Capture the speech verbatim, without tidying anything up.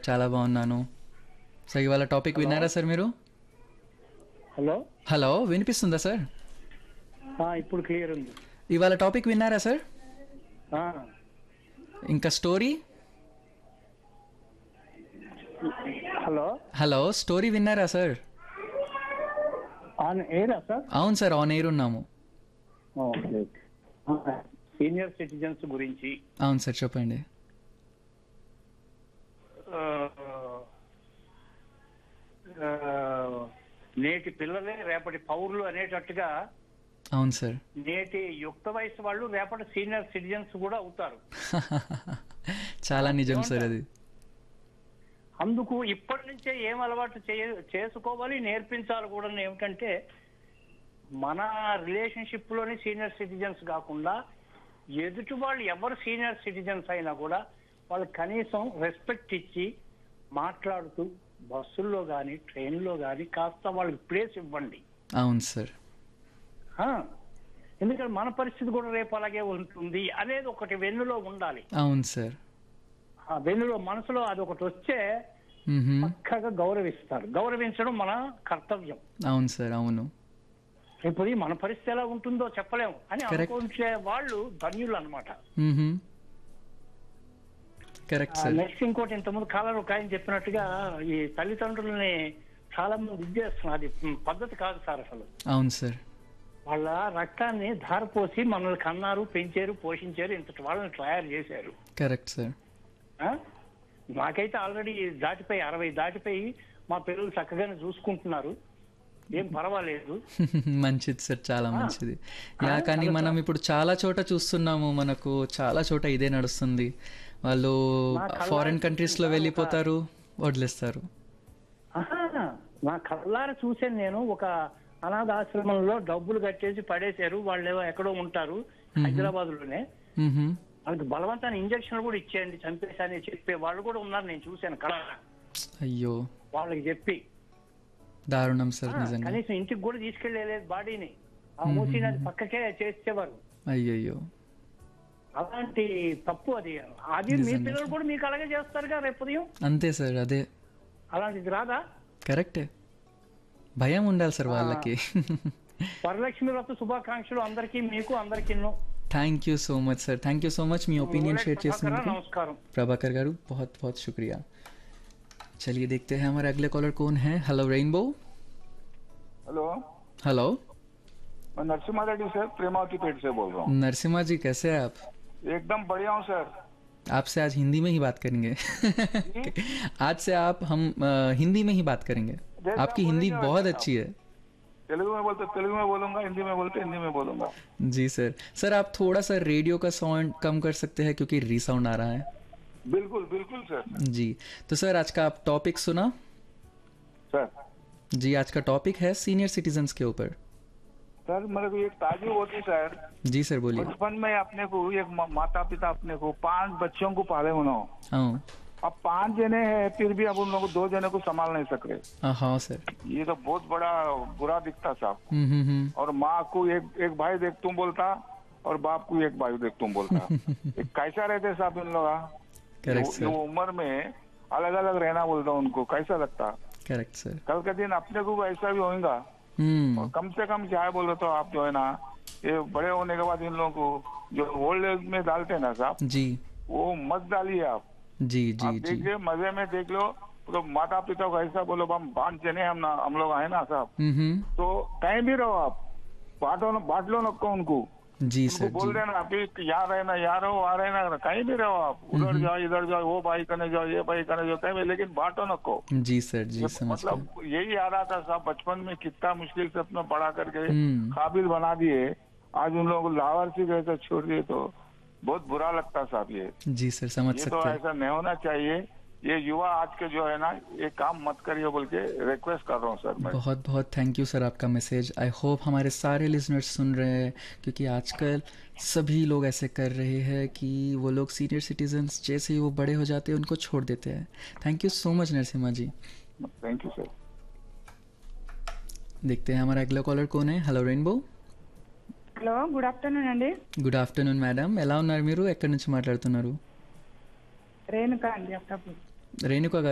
చాలా బాగున్నాను. సో ఇవాళ టాపిక్ హలో విన్నారా సార్ మీరు? హలో హలో, వినిపిస్తుందా సార్? ఆ, ఇప్పుడు క్లియర్ ఉంది. ఇవాళ టాపిక్ విన్నారా సార్? ఆ, ఇంకా స్టోరీ. హలో హలో, స్టోరీ విన్నారా సార్? On ఎయిరా sir? అవును సార్, ఆన్ ఎయిర్ ఉన్నాము. Okay okay. సీనియర్ సిటిజన్స్ గురించి అవును సార్, చెప్పండి. ఆ, ఆ, నేటి పిల్లలే రేపటి పౌరులు అనేటట్టుగా అవును సార్. నేటి యుక్త వయసు వాళ్ళు రేపటి సీనియర్ సిటిజన్స్ కూడా అవుతారు. ఆ, చాలా నిజం సార్ ఏమంటారు? అది. అందుకు ఇప్పటి నుంచే ఏం అలవాటు చేయ చేసుకోవాలి, నేర్పించాలి కూడా. ఏమిటంటే మన రిలేషన్షిప్ లోని సీనియర్ సిటిజన్స్ కాకుండా ఎదుటి వాళ్ళు ఎవరు సీనియర్ సిటిజన్స్ అయినా కూడా వాళ్ళకి కనీసం రెస్పెక్ట్ ఇచ్చి మాట్లాడుతూ బస్సుల్లో కానీ ట్రైన్లో కానీ కాస్త వాళ్ళకి ప్లేస్ ఇవ్వండి. అవును సార్. ఆ, ఎందుకంటే మన పరిస్థితి కూడా రేపు అలాగే ఉంటుంది అనేది ఒకటి వెన్నులో ఉండాలి. అవును సార్. ఆ వెన్నులో మనసులో అది ఒకటి వస్తే మ్హూ. పక్కగా గౌరవిస్తారు. గౌరవించడం మన కర్తవ్యం. అవును సార్, అవును. రేపు ఈ మన పరిస్థితి ఎలా ఉంటుందో చెప్పలేము అని కరెక్ట్. అనుకుంటే వాళ్ళు ధన్యులు అనమాట. మ్హూ. Correct sir. నెక్స్ట్ ఇంకోటి, ఇంతకుముందు కాలం ఒక ఆయన చెప్పినట్టుగా ఈ తల్లిదండ్రులని చాలా మంది ఇది చేస్తున్నారు. అది పద్ధతి కాదు సార్ అసలు. అవును సార్. వాళ్ళ రక్తాన్ని ధారపోసి మనల్ని కన్నారు, పెంచారు, పోషించారు, ఇంతటి వాళ్ళని తయారు చేశారు. Correct sir. ఆ? నాకైతే ఆల్రెడీ దాటిపోయి అరవై దాటిపోయి మా పిల్లలు చక్కగానే చూసుకుంటున్నారు, ఏం పర్వాలేదు. మంచిది సార్, చాలా ఆ, మంచిది. ఆ, యా కానీ అలా మనం సార్. ఇప్పుడు చాలా చోట చూస్తున్నాము, మనకు చాలా చోట ఇదే నడుస్తుంది. వాళ్ళు నా కళ్ళారా ఫారిన్ చూసాను కంట్రీస్లో సార్ ఒక వెళ్ళిపోతారు, వదిలేస్తారు. ఆహా, నా కళ్ళారా చూసాను నేను. ఒక అనాథ ఆశ్రమంలో డబ్బులు కట్టేసి పడేశారు. వాళ్ళు ఏవో ఎక్కడో ఉంటారు హైదరాబాద్ లోనే. మ్హూ. వాళ్ళకి బలవంతాన్ని ఇంజక్షన్లు కూడా ఇచ్చేయండి, చంపేశాని చెప్పే వాళ్ళు కూడా ఉన్నారు, నేను చూశాను కళ్ళారా. అయ్యో, వాళ్ళకి చెప్పి దారుణం ఆ, సార్ నిజంగా. కనీసం ఇంటికి కూడా తీసుకెళ్లేదు బాడీని. ఆ మ్మ్. మూసినది పక్కకే చేసేవారు. అయ్యయ్యో, అలాంటి తప్పు అది. అది మీ నిజంగా పిల్లలు సార్. కూడా మీకు అలాగే చేస్తారుగా రేపు ఉదయం. అంతే సార్, అదే అలాంటిది రాదా? కరెక్టే. భయం ఉండాలి సార్ ఆ, వాళ్ళకి. వరలక్ష్మి వ్రత శుభాకాంక్షలు అందరికీ, మీకు అందరికీ. Thank you so much sir, thank you so much me ఒపీनियन share Prabhakar చేసినందుకు. నమస్కారం. प्रभाकर गारू बहुत बहुत शुक्रिया. चलिए देखते हैं हमारे अगले कॉलर कौन है. Hello rainbow. हेलो, हेलो मैं नरसिम्हा रेड्डी सर, प्रेमावती पेट से बोल रहा हूँ. नरसिम्हा जी, कैसे हैं आप? एकदम बढ़िया हूँ सर. आपसे आज हिंदी में ही बात करेंगे. जी, आज से आप हम अ, हिंदी में ही बात करेंगे. जैसा आपकी आप हिंदी बोलेंगे बहुत वैसा अच्छी है. तेलुगु में बोलते तेलुगु में बोलूंगा, हिंदी में बोलते हिंदी में बोलूंगा. जी सर. सर आप थोड़ा सा रेडियो का साउंड कम कर सकते हैं क्योंकि रीसाउंड आ रहा है. बिल्कुल बिल्कुल सर. जी. तो सर आज का आप टॉपिक सुना? सर जी, आज का टॉपिक है सीनियर सिटीजन्स के ऊपर. सर मेरे को एक ताजुब होती सर. जी सर, बोलिए. बचपन में अपने को एक मा- माता पिता अपने को पांच बच्चों को पाले होना हो. हाँ अब पांच जने हैं, फिर भी अब उन लोगों को दो जने को संभाल नहीं सक रहे. हाँ हाँ सर. ये तो बहुत बड़ा बुरा दिखता साहब. हम्म हम्म हम्म. और माँ को एक एक भाई देख तुम बोलता, और बाप को एक भाई देख तुम बोलता. ये कैसा रहते साहब इन लोग? करेक्ट ये सर. उम्र में अलग अलग रहना बोलता उनको कैसा लगता. Correct sir. कल के दिन अपने को भी ऐसा भी होगा. और हम्म. कम से कम क्या है बोलो तो आप जो है ना, ये बड़े होने के बाद इन लोगों को जो ओल्ड एज में डालते हैं ना साहब, जी वो मत डालिए आप. जी आप जी जी. देखिए मजे में देख लो. तो माता पिता को ऐसा बोलो, हम पांच जने हम ना हम लोग आए ना साहब, हम्म हम्म. तो कहीं भी रहो आप, बांटो बांट लो नको उनको. जी उनको सर. बोल जी देना अभी यहाँ रहना, यहाँ रहो, वहाँ रहना, कहीं भी रहो आप. उधर जाओ इधर जाओ, वो भाई करने जाओ, ये भाई करने जाओ, कहीं भी, लेकिन बांटो नको. जी सर. जी ये समझ गया. मतलब यही आ रहा था साहब, बचपन में कितना मुश्किल से अपना पढ़ा करके हम्म. काबिल बना दिए. आज उन लोगों को लावारसी कैसे छोड़ दिए, तो बहुत बुरा लगता साहब. ये जी सर, समझ ये तो सकते हैं. ऐसा नहीं होना चाहिए. ये युवा आज के जो है ना, ये काम मत करिए बोल के रिक्वेस्ट कर रहा हूँ सर मैं. बहुत बहुत थैंक यू सर आपका मैसेज. आई होप हमारे सारे लिसनर्स सुन रहे हैं, क्योंकि आजकल सभी लोग ऐसे कर रहे हैं कि वो लोग सीनियर सिटीजन्स जैसे ही वो बड़े हो जाते हैं उनको छोड़ देते हैं. Thank you so much Narasimha ji. Thank you sir. देखते हैं हमारा अगला कॉलर कौन है. Hello rainbow. Hello, good afternoon అండి. గుడ్ ఆఫ్టర్నూన్ మేడం, ఎలా ఉన్నారు మీరు? ఎక్కడి నుంచి మాట్లాడుతున్నారు? రేణుక అండి, అఫ్తాపూర్. రేణుక